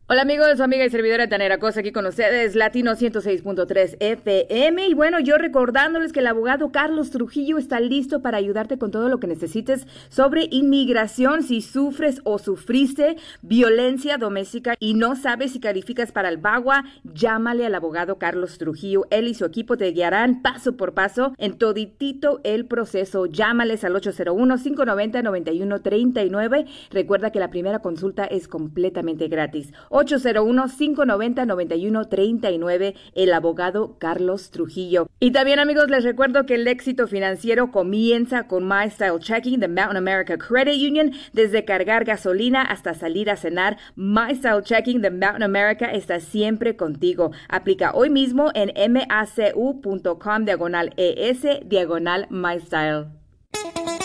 Hola amigos, su amiga y servidora Tanera Cosa aquí con ustedes, Latino 106.3 FM. Y bueno, yo recordándoles que el abogado Carlos Trujillo está listo para ayudarte con todo lo que necesites sobre inmigración. Si sufres o sufriste violencia doméstica y no sabes si calificas para el VAWA, llámale al abogado Carlos Trujillo. Él y su equipo te guiarán paso por paso en toditito el proceso. Llámales al 801-590-9139. Recuerda que la primera consulta es completamente gratis. 801-590-9139, el abogado Carlos Trujillo. Y también, amigos, les recuerdo que el éxito financiero comienza con My Style Checking de Mountain America Credit Union. Desde cargar gasolina hasta salir a cenar, My Style Checking de Mountain America está siempre contigo. Aplica hoy mismo en macu.com/ES/My Style.